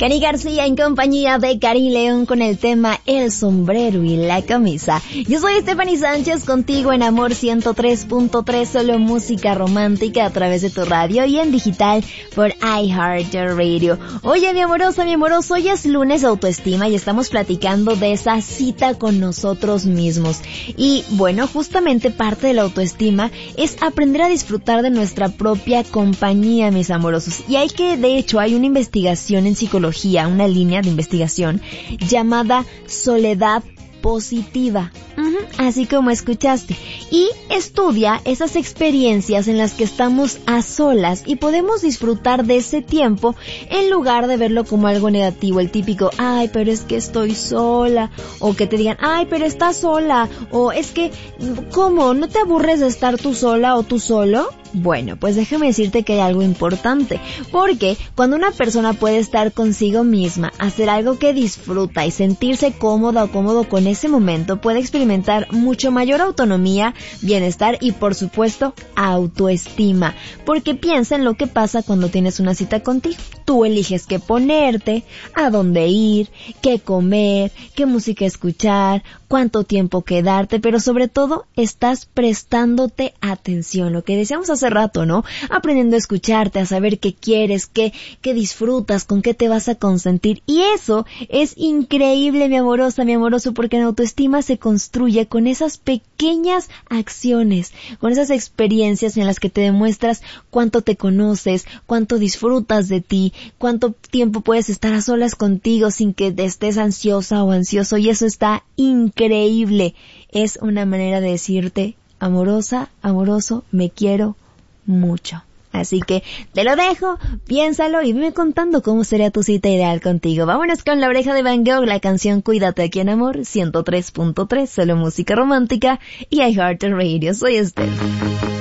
Cani García en compañía de Cari León con el tema El sombrero y la camisa. Yo soy Stephanie Sánchez contigo en Amor 103.3, solo música romántica a través de tu radio y en digital por iHeartRadio. Oye, mi amorosa, mi amoroso, hoy es lunes de autoestima y estamos platicando de esa cita con nosotros mismos. Y bueno, justamente parte de la autoestima es aprender a disfrutar de nuestra propia compañía, mis amorosos. Y de hecho, hay una investigación en psicología, una línea de investigación llamada soledad positiva, así como escuchaste, y estudia esas experiencias en las que estamos a solas y podemos disfrutar de ese tiempo en lugar de verlo como algo negativo, el típico, ay, pero es que estoy sola, o que te digan, ay, pero estás sola, o es que, ¿cómo? ¿No te aburres de estar tú sola o tú solo? Bueno, pues déjame decirte que hay algo importante, porque cuando una persona puede estar consigo misma, hacer algo que disfruta y sentirse cómoda o cómodo con ese momento, puede experimentar mucho mayor autonomía, bienestar y, por supuesto, autoestima, porque piensa en lo que pasa cuando tienes una cita contigo. Tú eliges qué ponerte, a dónde ir, qué comer, qué música escuchar, cuánto tiempo quedarte, pero sobre todo estás prestándote atención, lo que decíamos hace rato, ¿no? Aprendiendo a escucharte, a saber qué quieres, qué disfrutas, con qué te vas a consentir. Y eso es increíble, mi amorosa, mi amoroso, porque la autoestima se construye con esas pequeñas acciones, con esas experiencias en las que te demuestras cuánto te conoces, cuánto disfrutas de ti, cuánto tiempo puedes estar a solas contigo sin que estés ansiosa o ansioso, y eso está increíble. Es una manera de decirte, amorosa, amoroso, me quiero mucho. Así que te lo dejo, piénsalo y dime contando cómo sería tu cita ideal contigo. Vámonos con La Oreja de Van Gogh, la canción Cuídate aquí en Amor 103.3, solo música romántica y iHeartRadio. Soy Esther.